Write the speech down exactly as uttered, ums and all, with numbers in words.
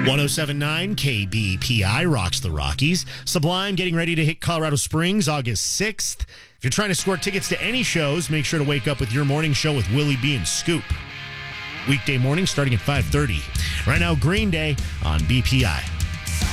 oh seven point nine K B P I rocks the Rockies. Sublime getting ready to hit Colorado Springs August sixth. If you're trying to score tickets to any shows, make sure to wake up with your morning show with Willie B and Scoop. Weekday morning starting at five thirty. Right now, Green Day on B P I.